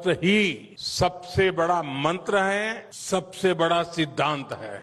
Trust ही सबसे बड़ा मंत्र है, सबसे बड़ा सिद्धांत है।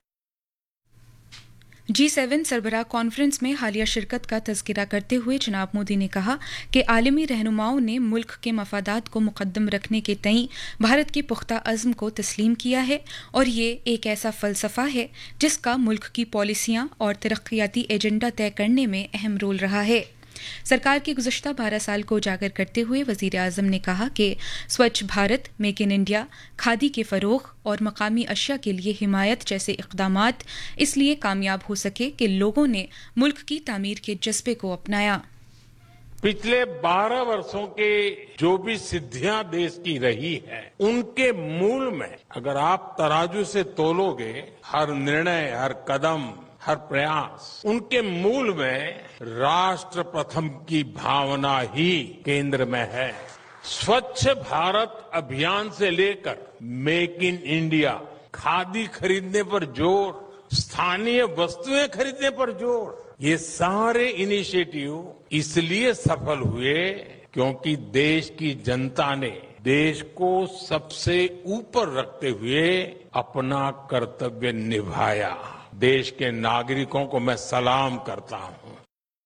G7 सरबराह कॉन्फ्रेंस में हालिया शिरकत का तज़किरा करते हुए जनाब मोदी ने कहा कि आलमी रहनुमाओं ने मुल्क के मफादात को मुकद्दम रखने के तईं भारत के पुख्ता अज़्म को तस्लीम किया है और ये एक ऐसा फ़लसफ़ा है जिसका मुल्क की पॉलिसियाँ और तरक्याती एजेंडा तय करने में अहम रोल रहा है। सरकार के गुज़श्ता 12 साल को उजागर करते हुए वज़ीर आज़म ने कहा कि स्वच्छ Bharat, make in India, khadi के फ़रोग़ और मकामी अशिया के लिए हिमायत जैसे इक़दामात इसलिए कामयाब हो सके कि लोगों ने मुल्क की तामीर के जज्बे को अपनाया। पिछले 12 वर्षों के जो भी सिद्धियां देश की रही है, उनके मूल में अगर आप तराजू से तोलोगे, हर निर्णय, हर कदम, हर प्रयास, उनके मूल में राष्ट्र प्रथम की भावना ही केंद्र में है। स्वच्छ भारत अभियान से लेकर मेक इन इंडिया, खादी खरीदने पर जोर, स्थानीय वस्तुएं खरीदने पर जोर, ये सारे इनिशिएटिव इसलिए सफल हुए क्योंकि देश की जनता ने देश को सबसे ऊपर रखते हुए अपना कर्तव्य निभाया। देश के नागरिकों को मैं सलाम करता हूं।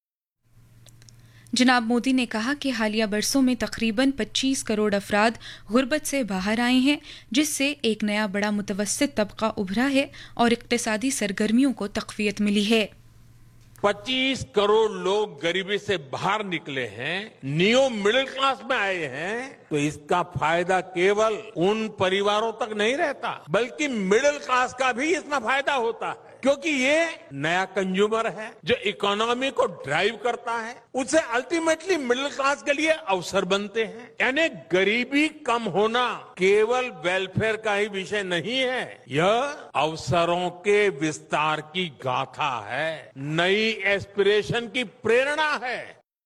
जनाब मोदी ने कहा कि हालिया बरसों में तकरीबन 25 करोड़ अफराद गुर्बत से बाहर आए हैं, जिससे एक नया बड़ा मुतवस्सित तबका उभरा है और इक्तिसादी सरगर्मियों को तक़वियत मिली है। 25 करोड़ लोग गरीबी से बाहर निकले हैं, नियो मिडिल क्लास में आए हैं, तो इसका फायदा केवल उन परिवारों तक नहीं रहता, बल्कि मिडिल क्लास का भी इसमें फायदा होता है, क्योंकि ये नया कंज्यूमर है जो इकोनॉमी को ड्राइव करता है, उससे अल्टीमेटली मिडिल क्लास के लिए अवसर बनते हैं। यानी गरीबी कम होना केवल वेलफेयर का ही विषय नहीं है, यह अवसरों के विस्तार की गाथा है, नई एस्पिरेशन की प्रेरणा है।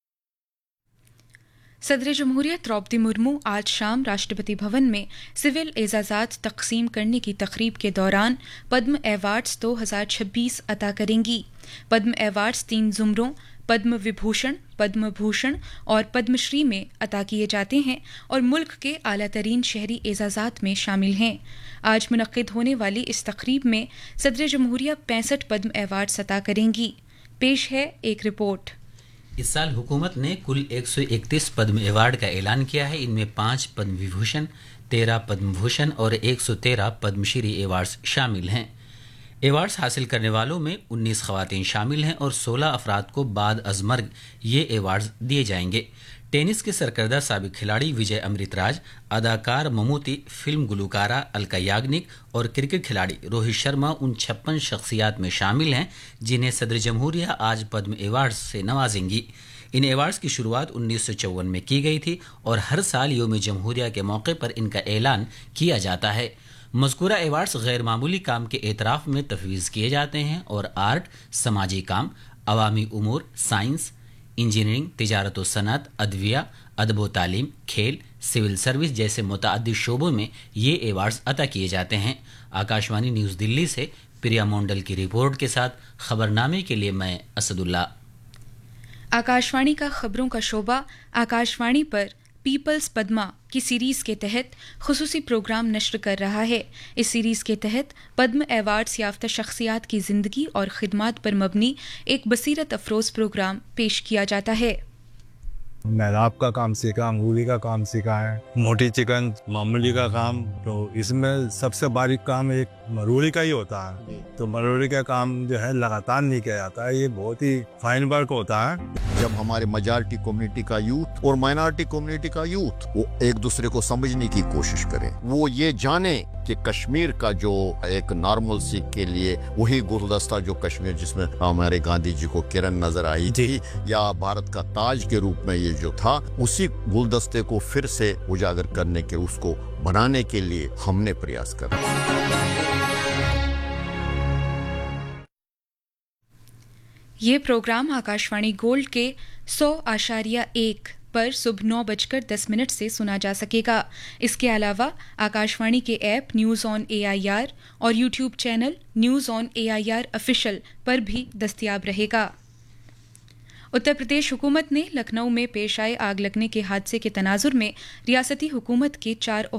सदर जमहूरिया द्रौपदी मुर्मू आज शाम राष्ट्रपति भवन में सिविल एजाज़ात तकसीम करने की तकरीब के दौरान पद्म अवार्ड्स 2026 अता करेंगी। पद्म अवार्ड्स 3 ज़ुमरों पद्म विभूषण, पद्म भूषण और पद्मश्री में अता किए जाते हैं और मुल्क के आला तरीन शहरी एजाज़ात में शामिल हैं। आज मुनक्किद होने वाली इस तकरीब में सदर जमहूरिया 65 पद्म अवार्ड्स अता करेंगी। पेश है एक रिपोर्ट। इस साल हुकूमत ने कुल 131 पद्म अवार्ड का ऐलान किया है। इनमें 5 पद्म विभूषण, 13 पद्म भूषण और 113 पद्मश्री अवार्ड्स शामिल हैं। अवार्ड्स हासिल करने वालों में 19 खवातीन शामिल हैं और 16 अफराद को बाद अज़मर्ग ये अवार्ड्स दिए जाएंगे। टेनिस के सरकर्दा साबिक खिलाड़ी विजय अमृतराज, अदाकार ममूटी, फिल्म गुलकारा अलका याग्निक और क्रिकेट खिलाड़ी रोहित शर्मा उन 56 शख्सियात में शामिल हैं जिन्हें सदर जमहूरिया आज पद्म अवार्ड्स से नवाजेंगी। इन अवार्ड्स की शुरुआत 1954 में की गई थी और हर साल यौम जमहूरिया के मौके पर इनका ऐलान किया जाता है। मज़कूरा अवार्ड्स गैर मामूली काम के एतराफ़ में तफवीज़ किए जाते हैं और आर्ट, समाजी काम, अवामी उमूर, साइंस, इंजीनियरिंग, तिजारत व सनअत, अदविया, अदब व तालीम, खेल, सिविल सर्विस जैसे मुतअद्दिद शोबों में ये अवार्ड्स अता किए जाते हैं। आकाशवाणी न्यूज़ दिल्ली से प्रिया मोंडल की रिपोर्ट के साथ खबरनामे के लिए मैं असदुल्ला। आकाशवाणी का खबरों का शोबा आकाशवाणी पर पीपल्स पद्मा की सीरीज़ के तहत खुसूसी प्रोग्राम नश्र कर रहा है। इस सीरीज़ के तहत पद्म अवार्ड्स याफ्ता शख्सियात की ज़िंदगी और खिदमात पर मबनी एक बसीरत अफरोज़ प्रोग्राम पेश किया जाता है। मैदाब का काम सीखा, अंगूरी का काम सीखा है, मोटी चिकन, मामूली का काम। तो इसमें सबसे बारीक काम एक मरोड़ी का ही होता है। तो मरोड़ी का काम जो है लगातार नहीं किया जाता है, ये बहुत ही फाइन वर्क होता है। जब हमारे मेजॉरिटी कम्युनिटी का यूथ और माइनॉरिटी कम्युनिटी का यूथ वो एक दूसरे को समझने की कोशिश करें, वो ये जाने कि कश्मीर का जो एक नॉर्मल सी के लिए वही गुलदस्ता जो कश्मीर जिसमें हमारे गांधी जी को किरण नजर आई थी या भारत का ताज के रूप में ये जो था, उसी गुलदस्ते को फिर से उजागर करने के, उसको बनाने के लिए हमने प्रयास करा। ये प्रोग्राम आकाशवाणी गोल्ड के 100.1 पर सुबह 9:10 से सुना जा सकेगा। इसके अलावा आकाशवाणी के ऐप न्यूज़ ऑन AIR और YouTube channel news on AIR official पर भी दस्तयाब रहेगा। उत्तर प्रदेश हुकूमत ने लखनऊ में पेश आए आग लगने के हादसे के तनाजुर में रियासती हुकूमत के 4